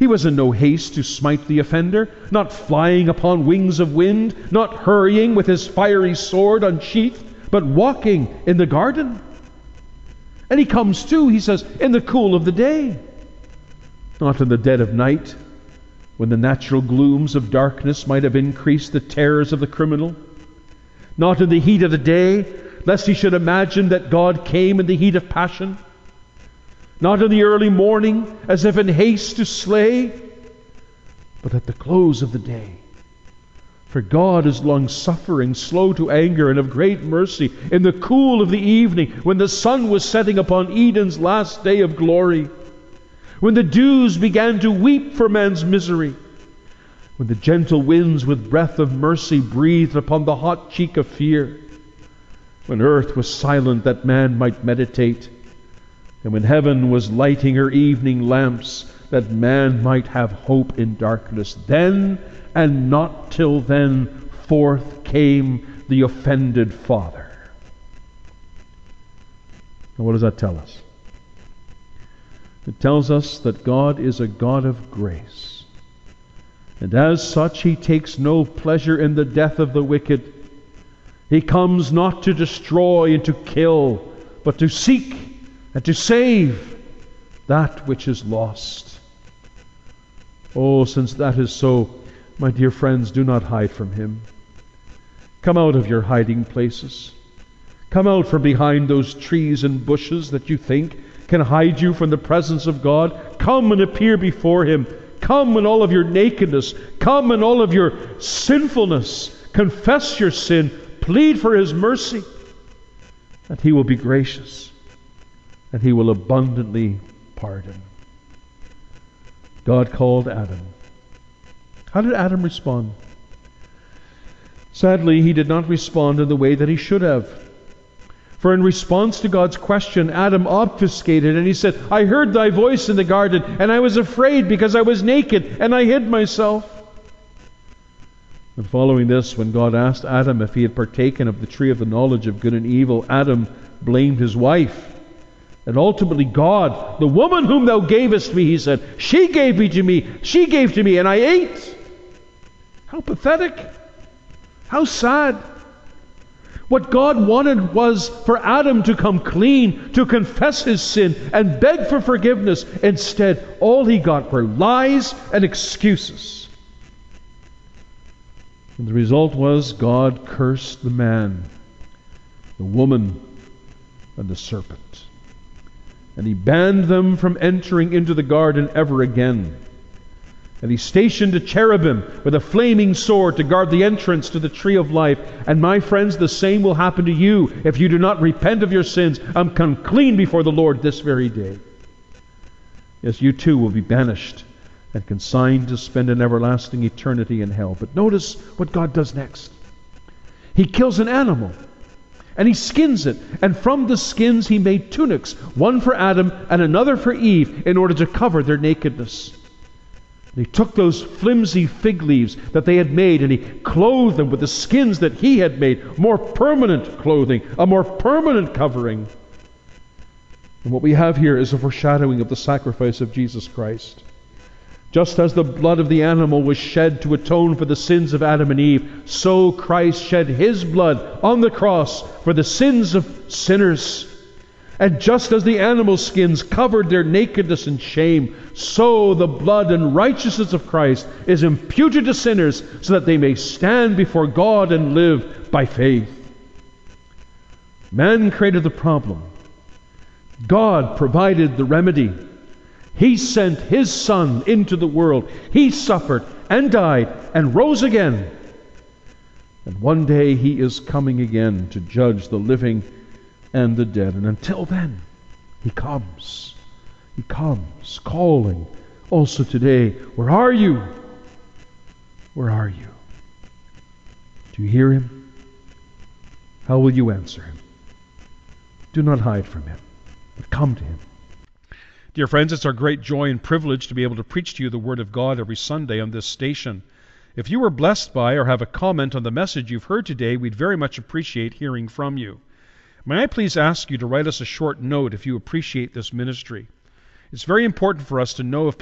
He was in no haste to smite the offender, not flying upon wings of wind, not hurrying with his fiery sword unsheathed, but walking in the garden. And he comes to, he says, in the cool of the day, not in the dead of night, when the natural glooms of darkness might have increased the terrors of the criminal, not in the heat of the day, lest he should imagine that God came in the heat of passion, not in the early morning, as if in haste to slay, but at the close of the day. For God is long-suffering, slow to anger, and of great mercy, in the cool of the evening, when the sun was setting upon Eden's last day of glory, when the dews began to weep for man's misery, when the gentle winds with breath of mercy breathed upon the hot cheek of fear, when earth was silent that man might meditate, and when heaven was lighting her evening lamps that man might have hope in darkness, then and not till then forth came the offended father. Now what does that tell us? It tells us that God is a God of grace, and as such he takes no pleasure in the death of the wicked. He comes not to destroy and to kill, but to seek and to save that which is lost. Oh, since that is so, my dear friends, do not hide from him. Come out of your hiding places. Come out from behind those trees and bushes that you think can hide you from the presence of God. Come and appear before him. Come in all of your nakedness. Come in all of your sinfulness. Confess your sin. Plead for his mercy. And he will be gracious. And he will abundantly pardon. God called Adam. How did Adam respond? Sadly, he did not respond in the way that he should have. For in response to God's question, Adam obfuscated and he said, I heard thy voice in the garden, and I was afraid because I was naked, and I hid myself. And following this, when God asked Adam if he had partaken of the tree of the knowledge of good and evil, Adam blamed his wife. And ultimately God, the woman whom thou gavest me, he said, she gave to me, and I ate. How pathetic. How sad. What God wanted was for Adam to come clean, to confess his sin, and beg for forgiveness. Instead, all he got were lies and excuses. And the result was God cursed the man, the woman, and the serpent. And he banned them from entering into the garden ever again. And he stationed a cherubim with a flaming sword to guard the entrance to the tree of life. And my friends, the same will happen to you if you do not repent of your sins and come clean before the Lord this very day. Yes, you too will be banished and consigned to spend an everlasting eternity in hell. But notice what God does next. He kills an animal. And he skins it. And from the skins he made tunics, one for Adam and another for Eve, in order to cover their nakedness. And he took those flimsy fig leaves that they had made, and he clothed them with the skins that he had made. More permanent clothing, a more permanent covering. And what we have here is a foreshadowing of the sacrifice of Jesus Christ. Just as the blood of the animal was shed to atone for the sins of Adam and Eve, so Christ shed his blood on the cross for the sins of sinners. And just as the animal skins covered their nakedness and shame, so the blood and righteousness of Christ is imputed to sinners so that they may stand before God and live by faith. Man created the problem. God provided the remedy. He sent his Son into the world. He suffered and died and rose again. And one day he is coming again to judge the living and the dead. And until then, he comes. He comes, calling also today, where are you? Where are you? Do you hear him? How will you answer him? Do not hide from him, but come to him. Dear friends, it's our great joy and privilege to be able to preach to you the Word of God every Sunday on this station. If you were blessed by or have a comment on the message you've heard today, we'd very much appreciate hearing from you. May I please ask you to write us a short note if you appreciate this ministry? It's very important for us to know if